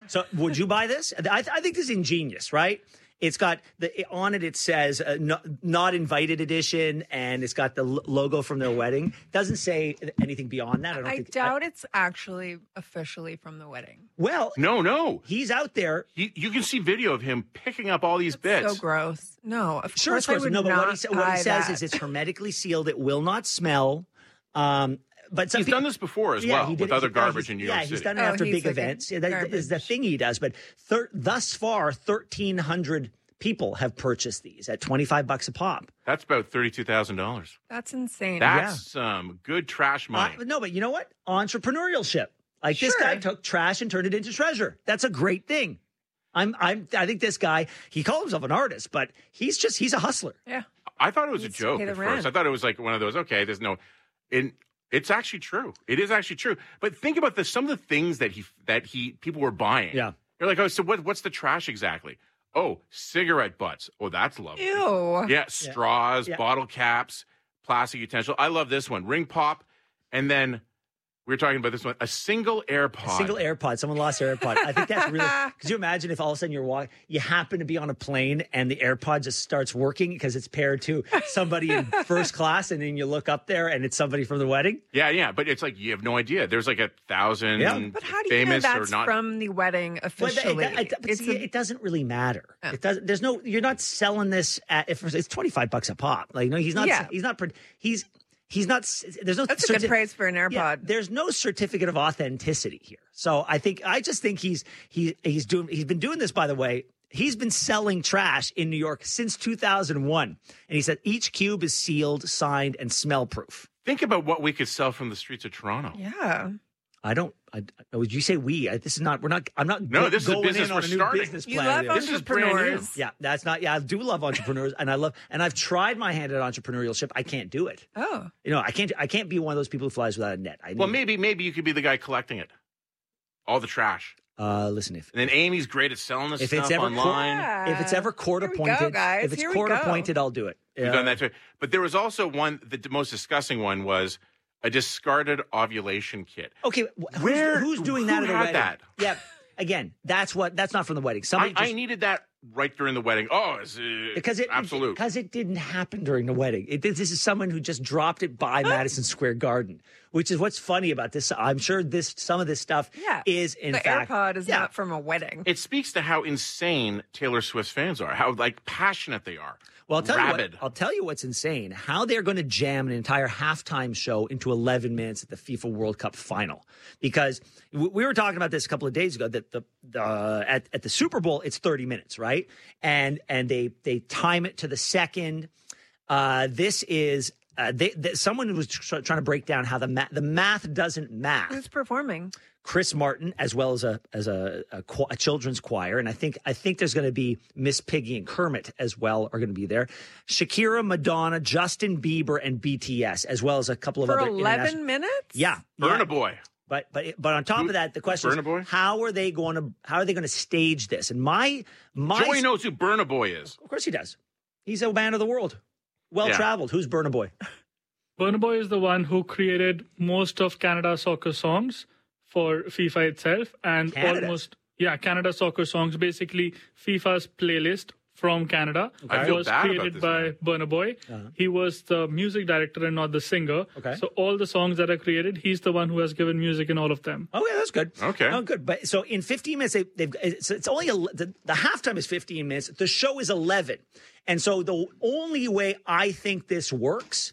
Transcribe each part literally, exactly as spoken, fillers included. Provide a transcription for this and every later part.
So would you buy this? I, I think this is ingenious, right? It's got the on it. It says uh, not, not invited edition, and it's got the l- logo from their wedding. Doesn't say anything beyond that. I don't I think. doubt I, it's actually officially from the wedding. Well, no, no, he's out there. He, you can see video of him picking up all these That's bits. So gross. No, of Sure, course it's gross. I would No, but not what he, sa- what he buy says that. is it's hermetically sealed. It will not smell. Um, But some he's people, done this before as yeah, well he with did, other he, garbage he's, in New yeah, York he's City. done it Oh, after he's big like a events. Yeah, that garbage. is the thing he does. But thir- thus far, thirteen hundred people have purchased these at twenty-five bucks a pop. That's about thirty-two thousand dollars. That's insane. That's some good trash money. Uh, no, but you know what? Entrepreneurship. Like this Sure. guy took trash and turned it into treasure. That's a great thing. I'm, I'm, I think this guy, he calls himself an artist, but he's just, he's a hustler. Yeah. I thought it was a Needs to joke pay the at rent. first. I thought it was like one of those, okay, there's no, in, it's actually true. It is actually true. But think about this, some of the things that he, that he, people were buying. Yeah. You're like, oh, so what, what's the trash exactly? Oh, cigarette butts. Oh, that's lovely. Ew. Yeah, straws, Yeah. bottle caps, plastic utensil. I love this one. Ring pop. And then we were talking about this one, a single AirPod. A single AirPod. Someone lost their AirPod. I think that's really. Could you imagine if all of a sudden you're walking, you happen to be on a plane and the AirPod just starts working because it's paired to somebody in first class, and then you look up there and it's somebody from the wedding? Yeah, yeah. But it's like you have no idea. There's like a thousand Yeah. But how do you know famous or that's not. from the wedding But, but- officially? but- but It's see, a- it doesn't really matter. Oh. It doesn't. There's no. You're not selling this at. If it's twenty-five bucks a pop. Like no, he's not. Yeah. He's not. pre- He's. He's not. There's no. That's a good certi- price for an AirPod. Yeah, there's no certificate of authenticity here. So I think I just think he's he he's doing he's been doing this, by the way. He's been selling trash in New York since two thousand one. And he said each cube is sealed, signed, and smell proof. Think about what we could sell from the streets of Toronto. yeah. I don't I would you say we? I, this is not we're not I'm not No, go- this is a going business in we're on a new starting. business You plan. love here. This is brand new. entrepreneurs. Yeah, that's not. Yeah, I do love entrepreneurs, and I love, and I've tried my hand at entrepreneurship. I can't do it. Oh. You know, I can't. I can't be one of those people who flies without a net. I need, Well, maybe maybe you could be the guy collecting it, all the trash. Uh, listen, if And then Amy's great at selling this If stuff it's ever online. Yeah. if it's ever court Here we go, appointed, guys. if it's Here we court go. appointed, I'll do it. We've Yeah. done that too. But there was also one. The most disgusting one was a discarded ovulation kit. Okay, wh- who's, Where- who's doing who that at a had wedding? that? Yeah, again, that's what that's not from the wedding. I, Somebody I just, needed that right during the wedding. Oh, it's, uh, because it absolute. because it didn't happen during the wedding. It, this is someone who just dropped it by Madison Square Garden, which is what's funny about this. I'm sure this some of this stuff Yeah. is in the fact AirPod is yeah. not from a wedding. It speaks to how insane Taylor Swift's fans are, how like passionate they are. Well, I'll tell Rabid. you what, I'll tell you what's insane. How they're going to jam an entire halftime show into eleven minutes at the FIFA World Cup final. Because w- we were talking about this a couple of days ago that the, the at, at the Super Bowl it's thirty minutes, right? And and they they time it to the second. Uh, this is uh, they, they, someone was tr- trying to break down how the math the math doesn't math. Who's performing? Chris Martin, as well as a as a, a, cho- a children's choir, and I think I think there's going to be Miss Piggy and Kermit as well are going to be there. Shakira, Madonna, Justin Bieber, and B T S, as well as a couple of For other eleven international- minutes? Yeah, Burna yeah. Boy. But but but on top Who- of that, the question Burna Boy? is how are they going to how are they going to stage this? And my my Joey knows who Burna Boy is. of course he does. He's a man of the world, well Yeah. traveled. Who's Burna Boy? Burna Boy is the one who created most of Canada soccer songs for FIFA itself, and Canada? almost yeah, Canada soccer songs. Basically, FIFA's playlist from Canada I feel was bad about created this by guy. Burna Boy. He was the music director and not the singer. Okay. So all the songs that are created, he's the one who has given music in all of them. Oh yeah, that's good. Okay. Oh, good. But so in fifteen minutes, they, they've it's, it's only a, the, the halftime is fifteen minutes. The show is eleven, and so the only way I think this works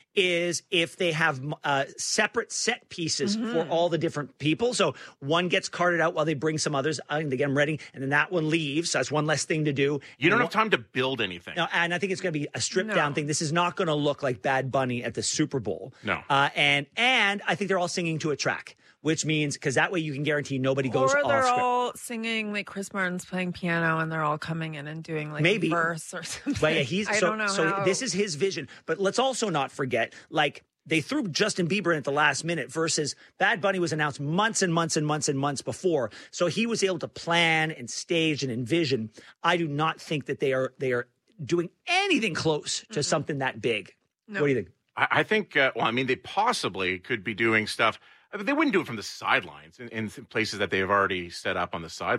is if they have uh, separate set pieces for all the different people. So one gets carted out while they bring some others out and they get them ready, and then that one leaves. So that's one less thing to do. You don't And have time to build anything. no, and I think it's going to be a stripped No. down thing. This is not going to look like Bad Bunny at the Super Bowl. No. Uh, and and I think they're all singing to a track, which means because that way you can guarantee nobody goes Or off they're script. all singing like Chris Martin's playing piano and they're all coming in and doing like Maybe. a verse or something. But yeah, he's I so don't know so how. this is his vision. But let's also not forget, like they threw Justin Bieber in at the last minute versus Bad Bunny was announced months and months and months and months before. So he was able to plan and stage and envision. I do not think that they are they are doing anything close to something that big. No. What do you think? I, I think, uh, well, I mean, they possibly could be doing stuff. I mean, they wouldn't do it from the sidelines in, in places that they have already set up on the sidelines.